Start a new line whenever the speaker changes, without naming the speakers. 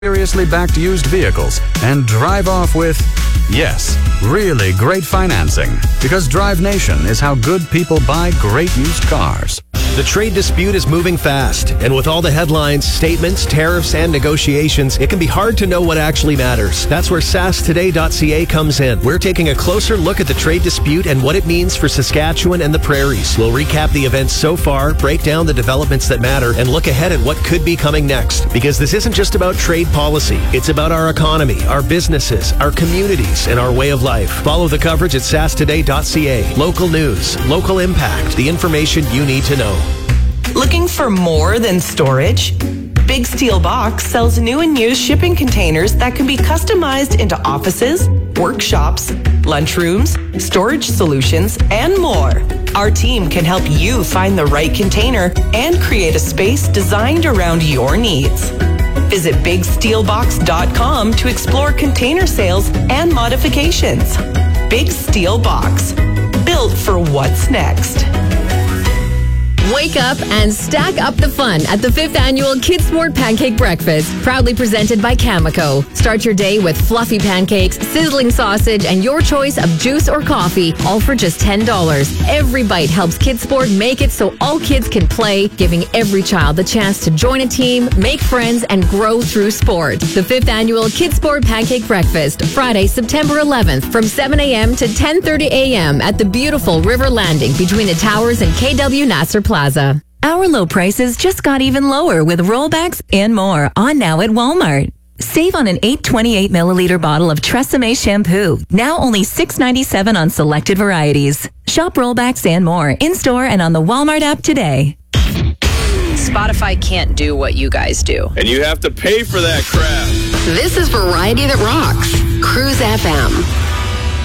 seriously backed used vehicles and drive off with, yes, really great financing. Because Drive Nation is how good people buy great used cars.
The trade dispute is moving fast, and with all the headlines, statements, tariffs, and negotiations, it can be hard to know what actually matters. That's where SaskToday.ca comes in. We're taking a closer look at the trade dispute and what it means for Saskatchewan and the prairies. We'll recap the events so far, break down the developments that matter, and look ahead at what could be coming next. Because this isn't just about trade policy. It's about our economy, our businesses, our communities, and our way of life. Follow the coverage at SaskToday.ca. Local news, local impact, the information you need to know.
Looking for more than storage? Big Steel Box sells new and used shipping containers that can be customized into offices, workshops, lunchrooms, storage solutions, and more. Our team can help you find the right container and create a space designed around your needs. Visit BigSteelBox.com to explore container sales and modifications. Big Steel Box, built for what's next.
Wake up and stack up the fun at the 5th Annual Kids Sport Pancake Breakfast, proudly presented by Cameco. Start your day with fluffy pancakes, sizzling sausage, and your choice of juice or coffee, all for just $10. Every bite helps Kids Sport make it so all kids can play, giving every child the chance to join a team, make friends, and grow through sport. The 5th Annual Kids Sport Pancake Breakfast, Friday, September 11th, from 7 a.m. to 10:30 a.m. at the beautiful River Landing between the Towers and KW Nasser Plaza.
Our low prices just got even lower with rollbacks and more on now at Walmart. Save on an 828 milliliter bottle of Tresemme shampoo, now only $6.97 on selected varieties. Shop rollbacks and more in-store and on the Walmart app today.
Spotify can't do what you guys do.
And you have to pay for that crap.
This is Variety That Rocks, Cruise FM.